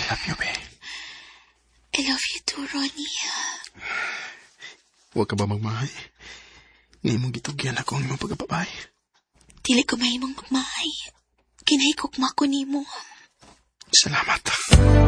love you, be. I love you too, Ronnie. Huwag ka ba magmahay? Ngayon mong gitugyan ako ang imong pagkapabay. Dili ko mahimong magmahay. Kinahikok mako nimo. Salamat.